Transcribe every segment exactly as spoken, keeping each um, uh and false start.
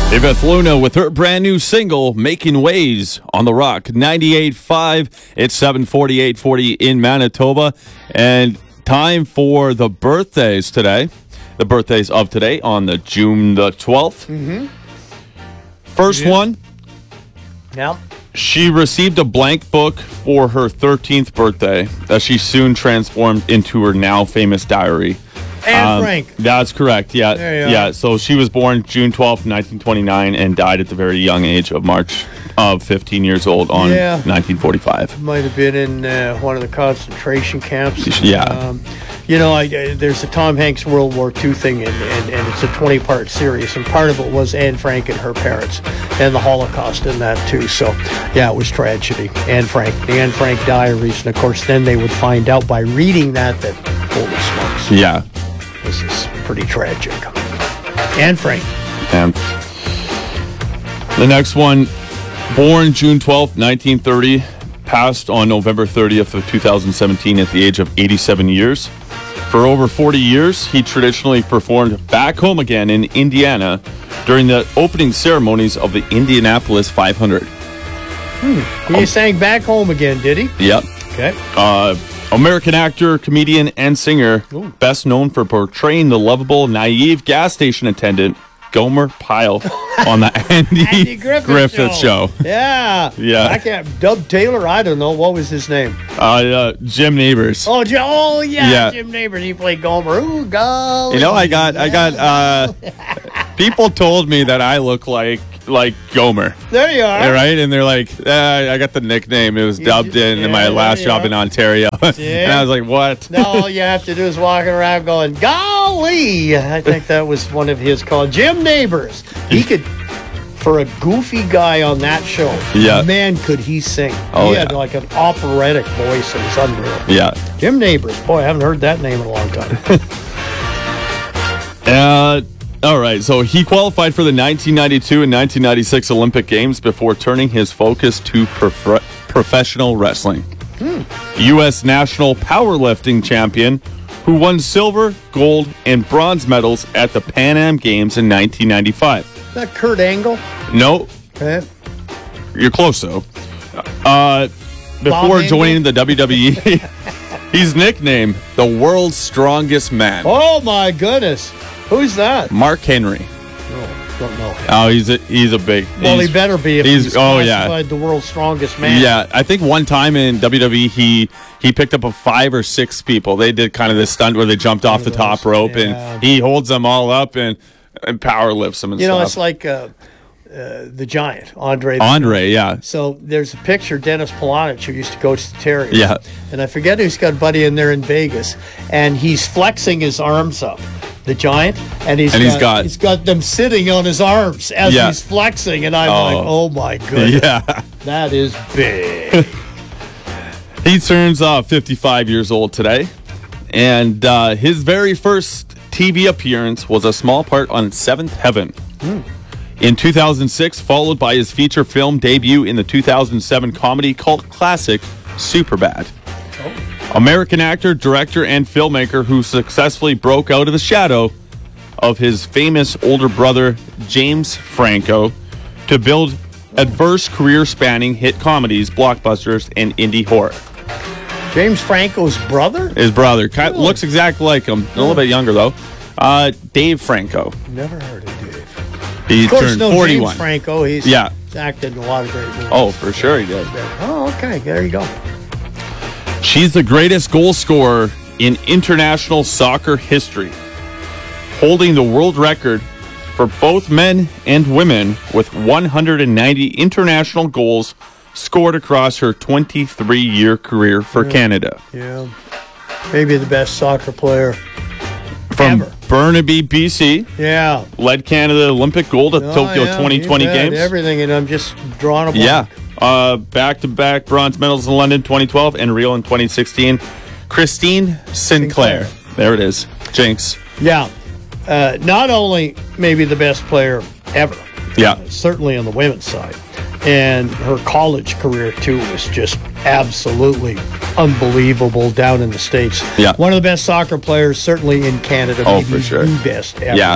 Beth Luna with her brand new single, Making Ways, on the Rock. ninety-eight point five, it's seven forty, eight forty in Manitoba. And time for the birthdays today. The birthdays of today on the June the twelfth. Mm-hmm. First Yeah. one. Yeah. She received a blank book for her thirteenth birthday that she soon transformed into her now famous diary. Anne Um, Frank. That's correct. Yeah. There you yeah. are. So she was born June twelfth, nineteen twenty-nine, and died at the very young age of March of fifteen years old on Yeah. nineteen forty-five. Might have been in uh, one of the concentration camps. Yeah. Um, you know, I, I, there's a Tom Hanks World War Two thing, and, and, and it's a twenty-part series, and part of it was Anne Frank and her parents, and the Holocaust in that, too. So, yeah, it was tragedy. Anne Frank, the Anne Frank diaries, and, of course, then they would find out by reading that that, holy smokes, Yeah. this is pretty tragic. Anne Frank. And the next one, born June twelfth, nineteen thirty, passed on November thirtieth of two thousand seventeen at the age of eighty-seven years. For over forty years, he traditionally performed back home again in Indiana during the opening ceremonies of the Indianapolis five hundred. He sang Back Home Again, did he? Yep. Okay. Uh, American actor, comedian, and singer, Ooh. best known for portraying the lovable, naive gas station attendant Gomer Pyle on the Andy, Andy Griffith, Griffith show. show. Yeah. Yeah. I can't. Dub Taylor, I don't know. What was his name? Uh, uh, Jim Neighbors. Oh, Jim, oh yeah, Yeah. Jim Neighbors. He played Gomer. Ooh, golly. You know, I got, I got. Uh, people told me that I look like like Gomer, There you are. right? And they're like, uh, I got the nickname. It was You dubbed ju- in yeah, my there last you job are. in Ontario, and I was like, what? Now all you have to do is walking around going, golly. I think that was one of his called Jim Neighbors. He could, for a goofy guy on that show, Yeah. man, could he sing. Oh, he had yeah. like an operatic voice. It was unreal. Yeah. Jim Neighbors. Boy, I haven't heard that name in a long time. Uh, all right, so he qualified for the nineteen ninety-two and nineteen ninety-six Olympic Games before turning his focus to prof- professional wrestling. U S national powerlifting champion who won silver, gold, and bronze medals at the Pan Am Games in nineteen ninety-five. Is that Kurt Angle? No, Eh? you're close, though. Uh, before Angle? joining the W W E, he's nicknamed the world's strongest man. Oh, my goodness. Who's that? Mark Henry. Oh, don't know him. Oh, he's a, he's a big. Well, he's- he better be if he's- he's, oh, yeah. classified the world's strongest man. Yeah, I think one time in W W E he he picked up a five or six people. They did kind of this stunt where they jumped off the of top those, rope yeah. and he holds them all up and and power lifts them and You know, stuff. it's like uh, uh, the Giant, Andre. the Andre, yeah. So there's a picture, Dennis Polonich, who used to coach the Terriers. Yeah. And I forget who's got a buddy in there in Vegas. And he's flexing his arms up, the Giant. And he's, And he's got, got- he's got them sitting on his arms as Yeah. he's flexing. And I'm Oh. like, oh my goodness. Yeah. That is big. He turns uh, fifty-five years old today. And uh, his very first T V appearance was a small part on Seventh Heaven. In two thousand six, followed by his feature film debut in the two thousand seven comedy cult classic, Superbad. American actor, director, and filmmaker who successfully broke out of the shadow of his famous older brother, James Franco, to build adverse career-spanning hit comedies, blockbusters, and indie horror. James Franco's brother? His brother kind Really? looks exactly like him, a little bit younger though. Uh, Dave Franco. Never heard of Dave. He Of course, turned no forty-one. James Franco. He's Yeah. acted in a lot of great movies. Oh, for sure he did. Oh, okay. There you go. She's the greatest goal scorer in international soccer history, holding the world record for both men and women with one hundred ninety international goals scored across her twenty-three-year career for Canada. Yeah. Maybe the best soccer player From ever. Burnaby, B C, Yeah. led Canada Olympic gold at Oh, Tokyo yeah, twenty twenty he's had Games. Everything, and I'm just drawing a blank. Yeah. Uh, back-to-back bronze medals in London twenty twelve and Rio in twenty sixteen. Christine Sinclair. Sinclair. There it is. Jinx. Yeah. Uh, not only maybe the best player ever, Yeah. certainly on the women's side, and her college career too was just absolutely unbelievable down in the States. Yeah. One of the best soccer players, certainly in Canada. Oh, maybe for sure. the best ever. Yeah.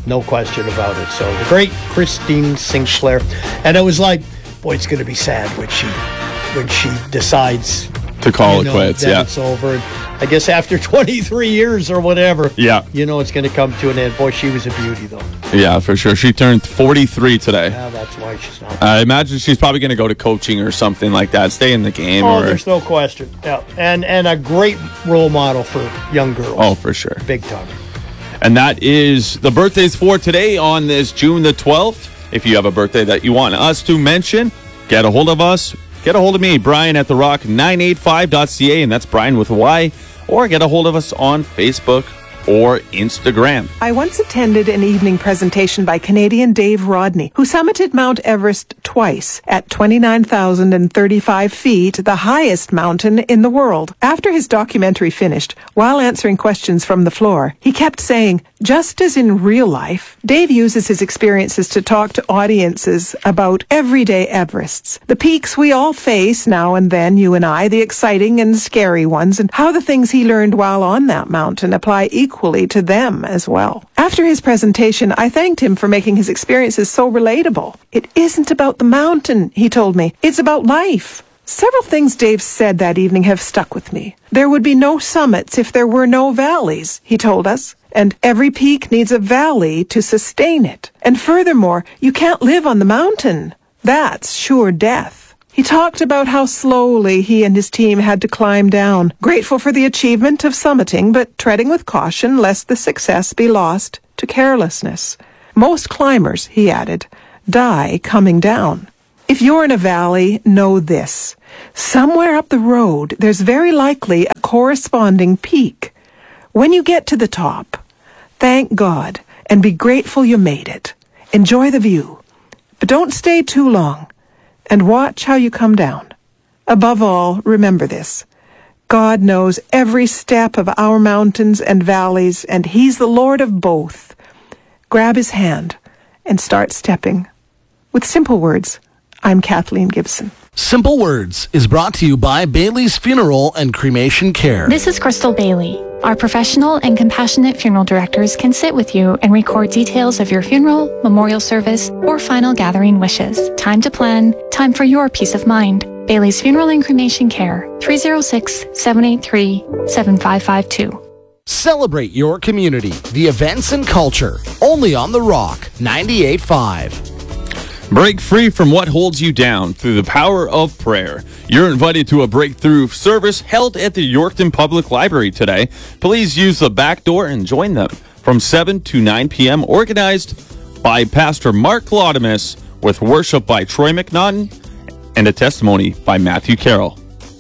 No question about it. So the great Christine Sinclair. And it was like, boy, it's going to be sad when she when she decides to call you it know, quits. that Yeah. it's over. And I guess after twenty-three years or whatever, Yeah. you know it's going to come to an end. Boy, she was a beauty, though. Yeah, for sure. She turned forty-three today. Yeah, that's why she's not. I imagine she's probably going to go to coaching or something like that. Stay in the game. Oh, or there's no question. Yeah, and and a great role model for young girls. Oh, for sure. Big time. And that is the birthdays for today on this June the twelfth. If you have a birthday that you want us to mention, get a hold of us. Get a hold of me, Brian at the rock nine eighty-five dot c a, and that's Brian with a Y. Or get a hold of us on Facebook or Instagram. I once attended an evening presentation by Canadian Dave Rodney, who summited Mount Everest twice at twenty-nine thousand thirty-five feet, the highest mountain in the world. After his documentary finished, while answering questions from the floor, he kept saying, just as in real life, Dave uses his experiences to talk to audiences about everyday Everests, the peaks we all face now and then, you and I, the exciting and scary ones, and how the things he learned while on that mountain apply equally to them as well. After his presentation, I thanked him for making his experiences so relatable. It isn't about the mountain, he told me. It's about life. Several things Dave said that evening have stuck with me. There would be no summits if there were no valleys, he told us. And every peak needs a valley to sustain it. And furthermore, you can't live on the mountain. That's sure death. He talked about how slowly he and his team had to climb down, grateful for the achievement of summiting, but treading with caution lest the success be lost to carelessness. Most climbers, he added, die coming down. If you're in a valley, know this. Somewhere up the road, there's very likely a corresponding peak. When you get to the top, thank God and be grateful you made it. Enjoy the view, but don't stay too long. And watch how you come down. Above all, remember this. God knows every step of our mountains and valleys, and He's the Lord of both. Grab His hand and start stepping. With simple words, I'm Kathleen Gibson. Simple Words is brought to you by Bailey's Funeral and Cremation Care. This is Crystal Bailey. Our professional and compassionate funeral directors can sit with you and record details of your funeral, memorial service, or final gathering wishes. Time to plan, time for your peace of mind. Bailey's Funeral and Cremation Care, three oh six, seven eight three, seven five five two. Celebrate your community, the events and culture, only on The Rock ninety-eight point five. Break free from what holds you down through the power of prayer. You're invited to a breakthrough service held at the Yorkton Public Library today. Please use the back door and join them from seven to nine p.m. organized by Pastor Mark Laudamus with worship by Troy McNaughton and a testimony by Matthew Carroll.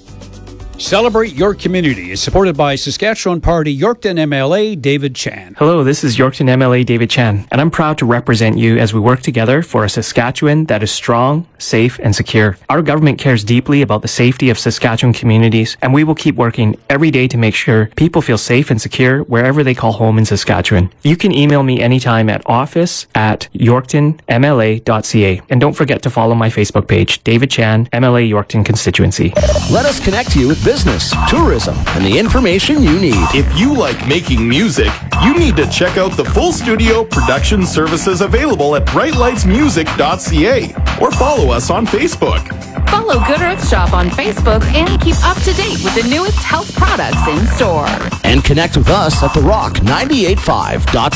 Celebrate Your Community is supported by Saskatchewan Party Yorkton M L A David Chan. Hello, this is Yorkton M L A David Chan, and I'm proud to represent you as we work together for a Saskatchewan that is strong, safe, and secure. Our government cares deeply about the safety of Saskatchewan communities, and we will keep working every day to make sure people feel safe and secure wherever they call home in Saskatchewan. You can email me anytime at office at yorkton m l a dot c a. And don't forget to follow my Facebook page, David Chan, M L A Yorkton Constituency. Let us connect you with business, tourism, and the information you need. If you like making music, you need to check out the full studio production services available at bright lights music dot c a or follow us on Facebook. Follow Good Earth Shop on Facebook and keep up to date with the newest health products in store. And connect with us at the rock ninety-eight point five dot